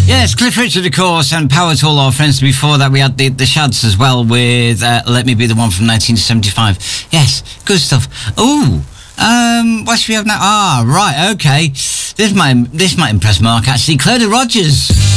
Yes, Cliff Richard, of course, and power to all our friends. Before that, we had the Shads as well with Let Me Be the One from 1975. Yes, good stuff. Ooh, what should we have now? Ah, right, okay. This might impress Mark, actually. Clodagh Rogers.